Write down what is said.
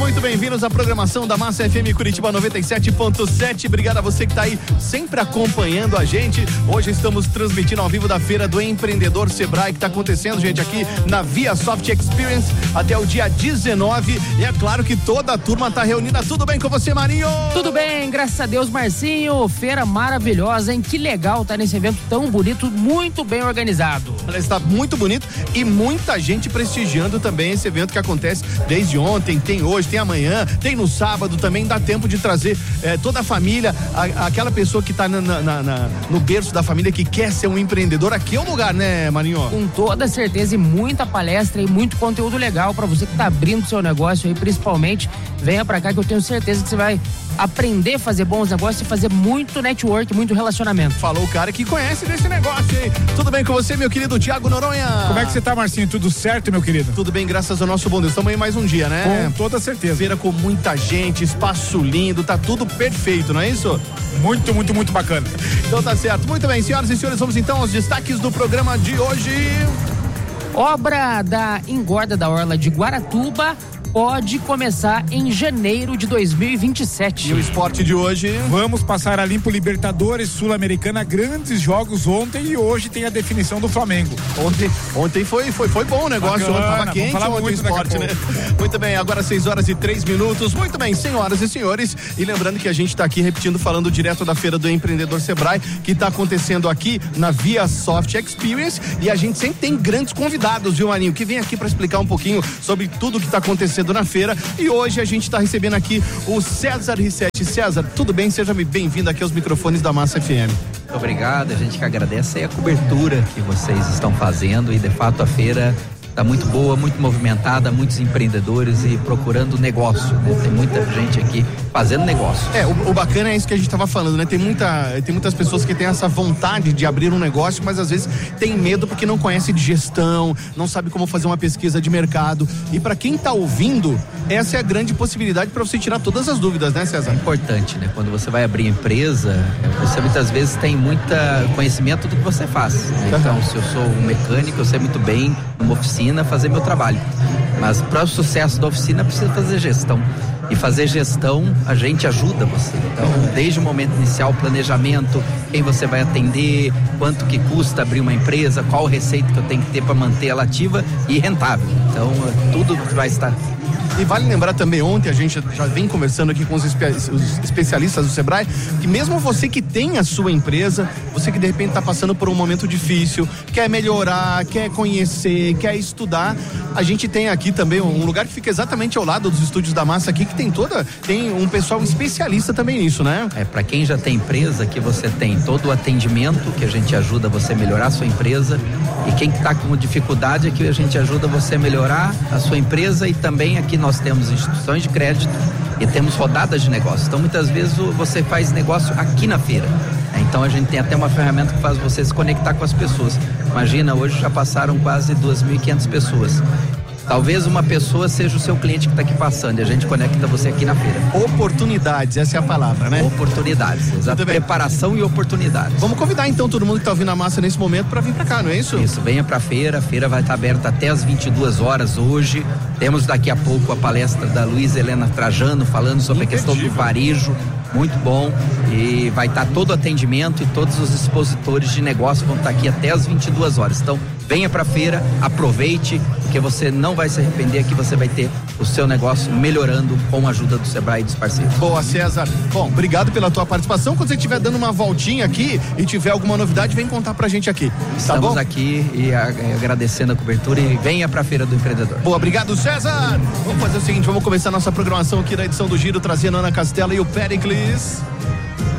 muito bem-vindos à programação da Massa FM Curitiba 97.7. Obrigado a você que está aí sempre acompanhando a gente. Hoje estamos transmitindo ao vivo da Feira do Empreendedor Sebrae, que está acontecendo, gente, aqui na Via Soft Experience até o dia 19. E é claro que toda a turma está reunida. Tudo bem com você, Marinho? Tudo bem, graças a Deus, Marcinho. Feira maravilhosa, hein? Que legal tá nesse evento tão bonito, muito bem organizado. Está muito bonito e muita gente prestigiando também esse evento que acontece desde ontem, tem hoje, tem amanhã, tem no sábado também. Dá tempo de trazer toda a família, aquela pessoa que está no berço da família que quer ser um empreendedor. Aqui é o lugar, né, Marinho? Com toda certeza, e muita palestra e muito conteúdo legal para você que está abrindo seu negócio aí, principalmente. Venha para cá que eu tenho certeza que você vai aprender a fazer bons negócios e fazer muito network, muito relacionamento. Falou o cara que conhece desse negócio, hein? Tudo bem com você, meu querido Thiago Noronha? Como é que você tá, Marcinho? Tudo certo, meu querido? Tudo bem, graças ao nosso bom Deus. Estamos aí mais um dia, né? Com toda certeza. Feira com muita gente, espaço lindo, tá tudo perfeito, não é isso? Muito, muito, muito bacana. Então tá certo. Muito bem, senhoras e senhores, vamos então aos destaques do programa de hoje. Obra da engorda da Orla de Guaratuba pode começar em janeiro de 2027. E o esporte de hoje? Vamos passar a limpo Libertadores, Sul-Americana, grandes jogos ontem e hoje tem a definição do Flamengo. Ontem foi bom o negócio, ontem tava quente ontem o esporte, né? Muito bem, agora 6h03. Muito bem, senhoras e senhores, e lembrando que a gente tá aqui repetindo, falando direto da Feira do Empreendedor Sebrae, que tá acontecendo aqui na Via Soft Experience, e a gente sempre tem grandes convidados, viu, Maninho, que vem aqui para explicar um pouquinho sobre tudo que tá acontecendo na feira. E hoje a gente está recebendo aqui o César Rissetti. César, tudo bem? Seja bem-vindo aqui aos microfones da Massa FM. Obrigado, a gente que agradece a cobertura que vocês estão fazendo, e de fato a feira está muito boa, muito movimentada, muitos empreendedores e procurando negócio, né? Tem muita gente aqui fazendo negócio. O bacana é isso que a gente estava falando, né? Tem muitas pessoas que têm essa vontade de abrir um negócio, mas às vezes tem medo porque não conhece de gestão, não sabe como fazer uma pesquisa de mercado. E para quem está ouvindo, essa é a grande possibilidade para você tirar todas as dúvidas, né, César? É importante, né? Quando você vai abrir empresa, você muitas vezes tem muito conhecimento do que você faz, né? Então, se eu sou um mecânico, eu sei muito bem numa oficina fazer meu trabalho, mas para o sucesso da oficina precisa fazer gestão, e fazer gestão a gente ajuda você. Então, desde o momento inicial, planejamento, quem você vai atender, quanto que custa abrir uma empresa, qual receita que eu tenho que ter para manter ela ativa e rentável. Então, tudo vai estar. E vale lembrar também, ontem a gente já vem conversando aqui com os especialistas do Sebrae, que mesmo você que tem a sua empresa, você que de repente está passando por um momento difícil, quer melhorar, quer conhecer, quer estudar, a gente tem aqui também um lugar que fica exatamente ao lado dos estúdios da Massa aqui, que tem um pessoal especialista também nisso, né? Para quem já tem empresa, que você tem todo o atendimento, que a gente ajuda você a melhorar a sua empresa, e quem está com dificuldade, aqui a gente ajuda você a melhorar a sua empresa. E também aqui nós temos instituições de crédito e temos rodadas de negócio. Então muitas vezes você faz negócio aqui na feira, então a gente tem até uma ferramenta que faz você se conectar com as pessoas. Imagina, hoje já passaram quase 2.500 pessoas. Talvez uma pessoa seja o seu cliente que está aqui passando, e a gente conecta você aqui na feira. Oportunidades, essa é a palavra, né? Oportunidades, exato. Preparação e oportunidades. Vamos convidar então todo mundo que está ouvindo a Massa nesse momento para vir para cá, não é isso? Isso, venha para a feira vai estar aberta até as 22 horas hoje. Temos daqui a pouco a palestra da Luísa Helena Trajano falando sobre a questão do varejo. Muito bom, e vai estar todo o atendimento, e todos os expositores de negócio vão estar aqui até as 22 horas. Então, venha para a feira, aproveite, porque você não vai se arrepender. Aqui você vai ter o seu negócio melhorando com a ajuda do Sebrae e dos parceiros. Boa, César. Bom, obrigado pela tua participação. Quando você estiver dando uma voltinha aqui e tiver alguma novidade, vem contar pra gente aqui. Estamos aqui e agradecendo a cobertura, e venha para a Feira do Empreendedor. Boa, obrigado, César. Vamos fazer o seguinte, vamos começar nossa programação aqui da edição do Giro, trazendo a Ana Castela e o Pericles.